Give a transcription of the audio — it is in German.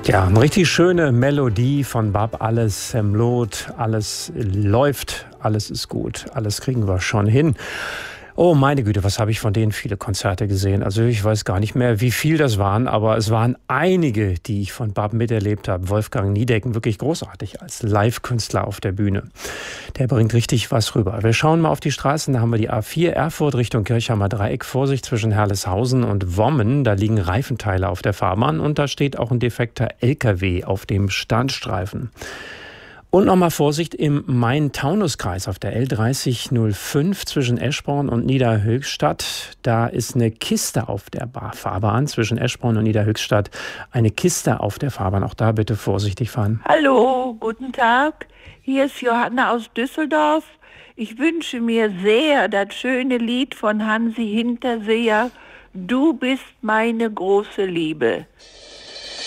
Ja, eine richtig schöne Melodie von Bab Alles Lot. Alles läuft, alles ist gut, alles kriegen wir schon hin. Oh meine Güte, was habe ich von denen viele Konzerte gesehen. Also ich weiß gar nicht mehr, wie viel das waren, aber es waren einige, die ich von Bab miterlebt habe. Wolfgang Niedecken, wirklich großartig als Live-Künstler auf der Bühne. Der bringt richtig was rüber. Wir schauen mal auf die Straßen, da haben wir die A4 Erfurt Richtung Kirchheimer Dreieck. Vorsicht zwischen Herleshausen und Wommen, da liegen Reifenteile auf der Fahrbahn und da steht auch ein defekter LKW auf dem Standstreifen. Und nochmal Vorsicht im Main-Taunus-Kreis auf der L3005 zwischen Eschborn und Niederhöchstadt. Da ist eine Kiste auf der Fahrbahn zwischen Eschborn und Niederhöchstadt. Eine Kiste auf der Fahrbahn. Auch da bitte vorsichtig fahren. Hallo, guten Tag. Hier ist Johanna aus Düsseldorf. Ich wünsche mir sehr das schöne Lied von Hansi Hinterseher. Du bist meine große Liebe.